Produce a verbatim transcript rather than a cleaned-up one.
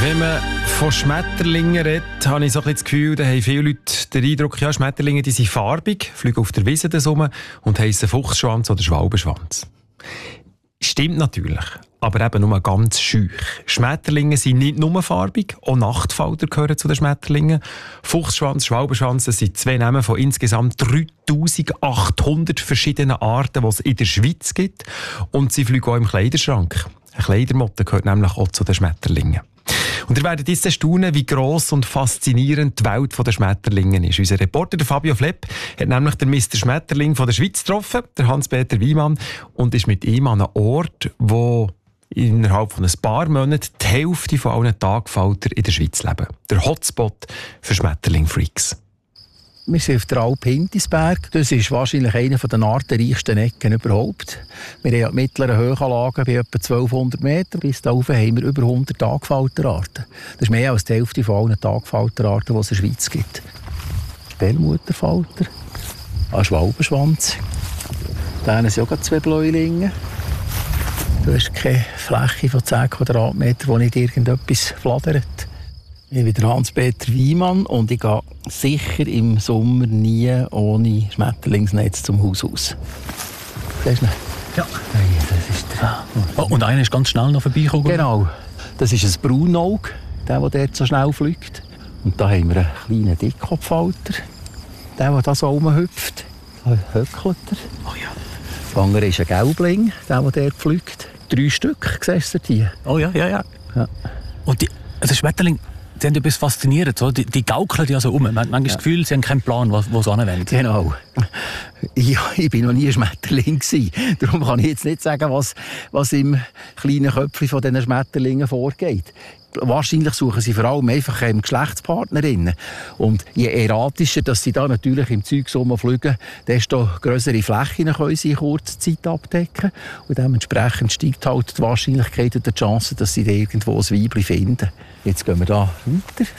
Wenn man von Schmetterlingen redet, habe ich so ein bisschen das Gefühl, da haben viele Leute den Eindruck, ja, Schmetterlinge die sind farbig, fliegen auf der Wiese rum und heissen Fuchsschwanz oder Schwalbenschwanz. Stimmt natürlich, aber eben nur ganz schüch. Schmetterlinge sind nicht nur farbig, auch Nachtfalter gehören zu den Schmetterlingen. Fuchsschwanz, Schwalbenschwanz, das sind zwei Namen von insgesamt dreitausendachthundert verschiedenen Arten, die es in der Schweiz gibt. Und sie fliegen auch im Kleiderschrank. Eine Kleidermotte gehört nämlich auch zu den Schmetterlingen. Und ihr werdet jetzt staunen, wie gross und faszinierend die Welt der Schmetterlinge ist. Unser Reporter der Fabio Flepp hat nämlich den Mister Schmetterling von der Schweiz getroffen, der Hans-Peter Wiemann, und ist mit ihm an einem Ort, wo innerhalb von ein paar Monaten die Hälfte von allen Tagfalter in der Schweiz leben. Der Hotspot für Schmetterling-Freaks. Wir sind auf der Alp Hintisberg. Das ist wahrscheinlich eine der artenreichsten Ecken überhaupt. Wir haben mittlere Höhenlagen bei etwa zwölfhundert Meter. Bis da oben haben wir über hundert Tagfalterarten. Das ist mehr als die Hälfte von allen Tagfalterarten, die es in der Schweiz gibt. Perlmutterfalter, ein Schwalbenschwanz. Da sind auch zwei Bläulinge. Du hast keine Fläche von zehn Quadratmetern, wo nicht irgendetwas flattert. Ich bin der Hans-Peter Wiemann und ich gehe sicher im Sommer nie ohne Schmetterlingsnetz zum Haus aus. Siehst du ihn? Ja. Hey, das ist der. Oh, und einer ist ganz schnell noch vorbeigekommen? Genau. Das ist ein Braunauge, der, der dort so schnell fliegt. Und da haben wir einen kleinen Dickkopfhalter. Der, der da so rumhüpft. Da höckelt er. Oh ja. Der andere ist ein Gelbling, der, der dort fliegt. Drei Stück, siehst du hier? Oh ja, ja, ja. Ja. Und die, also Schmetterlinge, die haben etwas faszinierend. So. Die, die gaukeln ja so um. Man hat manchmal ja das Gefühl, sie haben keinen Plan, wo, wo sie hinwollen. Genau. Ja, ich war noch nie ein Schmetterling. Darum kann ich jetzt nicht sagen, was, was im kleinen Köpfchen von diesen Schmetterlingen vorgeht. Wahrscheinlich suchen sie vor allem einfach ähm, Geschlechtspartnerinnen. Und je erratischer, dass sie da natürlich im Zeug fliegen, desto grössere Flächen können sie in kurzer Zeit abdecken. Und dementsprechend steigt halt die Wahrscheinlichkeit und die Chance, dass sie da irgendwo ein Weibchen finden. Jetzt gehen wir da weiter.